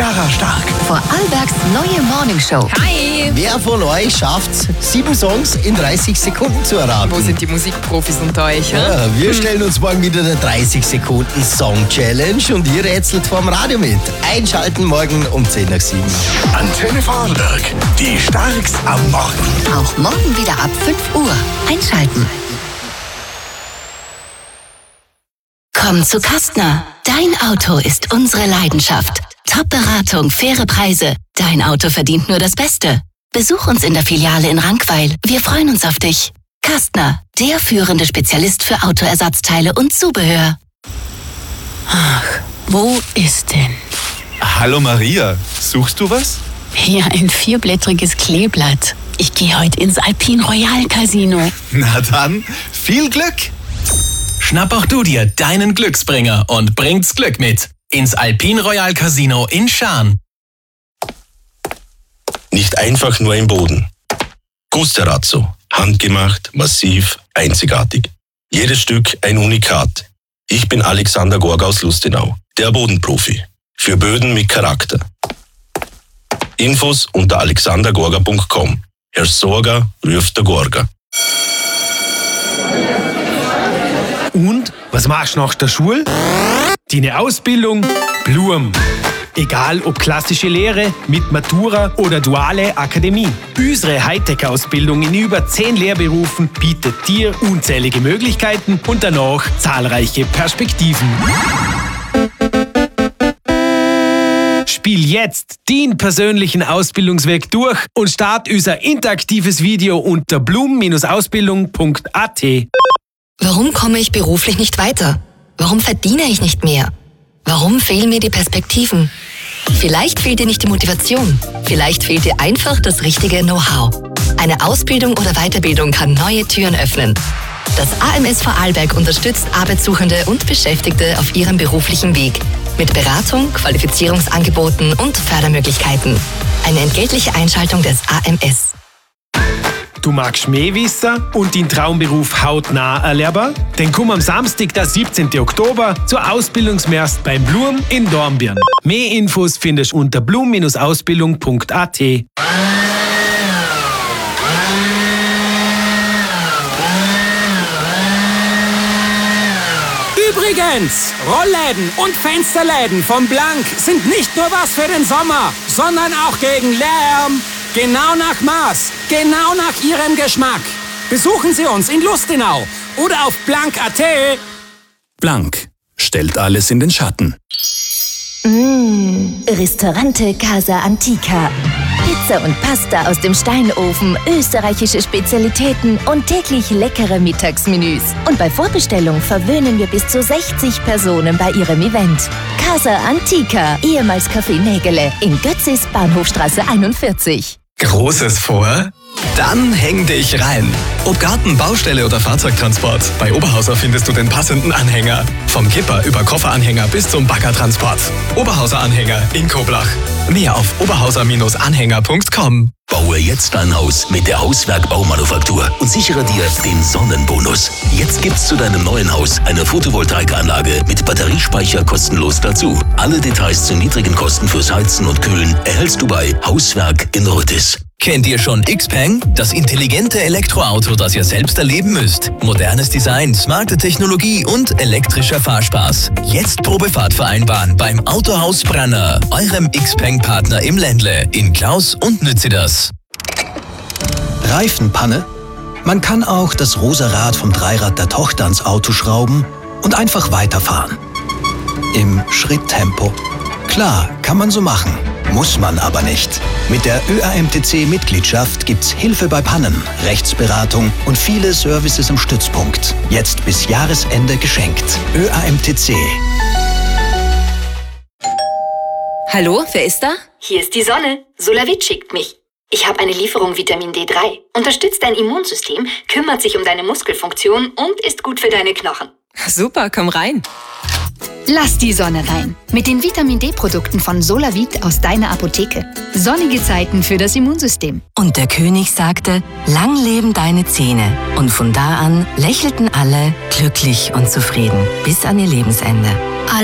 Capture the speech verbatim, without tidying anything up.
Chiara Stark. Vorarlbergs neue Morningshow. Hi! Wer von euch schafft's, sieben Songs in dreißig Sekunden zu erraten? Wo sind die Musikprofis unter euch? Ja, wir hm. stellen uns morgen wieder der dreißig Sekunden Song Challenge und ihr rätselt vorm Radio mit. Einschalten morgen um zehn nach sieben. Antenne Vorarlberg, die Starks am Morgen. Auch morgen wieder ab fünf Uhr. Einschalten. Komm zu Kastner. Dein Auto ist unsere Leidenschaft. Top-Beratung, faire Preise. Dein Auto verdient nur das Beste. Besuch uns in der Filiale in Rankweil. Wir freuen uns auf dich. Kastner, der führende Spezialist für Autoersatzteile und Zubehör. Ach, wo ist denn? Hallo Maria, suchst du was? Hier ein vierblättriges Kleeblatt. Ich gehe heute ins Alpine Royal Casino. Na dann, viel Glück! Schnapp auch du dir deinen Glücksbringer und bringt's Glück mit ins Alpine Royal Casino in Schaan. Nicht einfach nur im Boden. Gusterazzo. Handgemacht, massiv, einzigartig. Jedes Stück ein Unikat. Ich bin Alexander Gorga aus Lustenau, der Bodenprofi. Für Böden mit Charakter. Infos unter alexander gorga punkt com. Herr Sorga ruft der Gorga. Und, was machst du nach der Schule? Deine Ausbildung? Blum. Egal ob klassische Lehre, mit Matura oder duale Akademie. Unsere Hightech-Ausbildung in über zehn Lehrberufen bietet dir unzählige Möglichkeiten und danach zahlreiche Perspektiven. Spiel jetzt den persönlichen Ausbildungsweg durch und start unser interaktives Video unter blum Ausbildung punkt a t. Warum komme ich beruflich nicht weiter? Warum verdiene ich nicht mehr? Warum fehlen mir die Perspektiven? Vielleicht fehlt dir nicht die Motivation. Vielleicht fehlt dir einfach das richtige Know-how. Eine Ausbildung oder Weiterbildung kann neue Türen öffnen. Das A M S Vorarlberg unterstützt Arbeitssuchende und Beschäftigte auf ihrem beruflichen Weg. Mit Beratung, Qualifizierungsangeboten und Fördermöglichkeiten. Eine entgeltliche Einschaltung des A M S. Du magst mehr wissen und deinen Traumberuf hautnah erleben? Dann komm am Samstag, der siebzehnten Oktober, zur Ausbildungsmärz beim Blum in Dornbirn. Mehr Infos findest du unter blum Ausbildung punkt a t. Übrigens, Rollläden und Fensterläden vom Blank sind nicht nur was für den Sommer, sondern auch gegen Lärm. Genau nach Maß, genau nach Ihrem Geschmack. Besuchen Sie uns in Lustenau oder auf blank punkt a t. Blank stellt alles in den Schatten. Mmh, Ristorante Casa Antica. Pizza und Pasta aus dem Steinofen, österreichische Spezialitäten und täglich leckere Mittagsmenüs. Und bei Vorbestellung verwöhnen wir bis zu sechzig Personen bei Ihrem Event. Casa Antica, ehemals Café Nägele, in Götzis, Bahnhofstraße einundvierzig. Großes vor? Dann häng dich rein. Ob Garten, Baustelle oder Fahrzeugtransport, bei Oberhauser findest du den passenden Anhänger. Vom Kipper über Kofferanhänger bis zum Baggertransport. Oberhauser Anhänger in Koblach. Mehr auf oberhauser Anhänger punkt com. Baue jetzt dein Haus mit der Hauswerk Baumanufaktur und sichere dir den Sonnenbonus. Jetzt gibt's zu deinem neuen Haus eine Photovoltaikanlage mit Batteriespeicher kostenlos dazu. Alle Details zu niedrigen Kosten fürs Heizen und Kühlen erhältst du bei Hauswerk in Rüttis. Kennt ihr schon Xpeng? Das intelligente Elektroauto, das ihr selbst erleben müsst. Modernes Design, smarte Technologie und elektrischer Fahrspaß. Jetzt Probefahrt vereinbaren beim Autohaus Branner, eurem Xpeng-Partner im Ländle, in Klaus und Nütziders. Reifenpanne? Man kann auch das rosa Rad vom Dreirad der Tochter ans Auto schrauben und einfach weiterfahren. Im Schritttempo. Klar, kann man so machen. Muss man aber nicht. Mit der Ö A M T C-Mitgliedschaft gibt's Hilfe bei Pannen, Rechtsberatung und viele Services im Stützpunkt. Jetzt bis Jahresende geschenkt. Ö A M T C. Hallo, wer ist da? Hier ist die Sonne. Solavit schickt mich. Ich habe eine Lieferung Vitamin D drei. Unterstützt dein Immunsystem, kümmert sich um deine Muskelfunktion und ist gut für deine Knochen. Super, komm rein. Lass die Sonne rein. Mit den Vitamin D-Produkten von Solavit aus deiner Apotheke. Sonnige Zeiten für das Immunsystem. Und der König sagte, lang leben deine Zähne. Und von da an lächelten alle glücklich und zufrieden bis an ihr Lebensende.